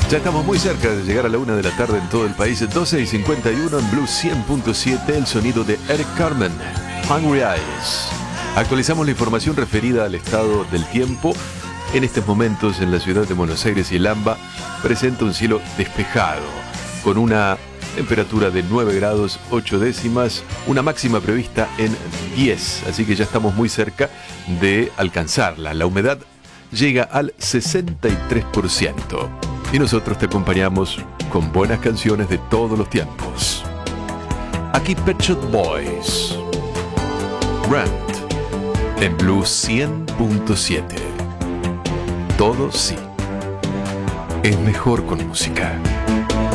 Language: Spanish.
Ya estamos muy cerca de llegar a la 1 de la tarde en todo el país. 12:51 en Blue 100.7, el sonido de Eric Carmen, Hungry Eyes. Actualizamos la información referida al estado del tiempo. En estos momentos en la ciudad de Buenos Aires y el AMBA presenta un cielo despejado, con una temperatura de 9 grados 8 décimas, una máxima prevista en 10, así que ya estamos muy cerca de alcanzarla. La humedad llega al 63%. Y nosotros te acompañamos con buenas canciones de todos los tiempos. Aquí Pet Shop Boys, Rant, en Blue 100.7. Todo sí es mejor con música.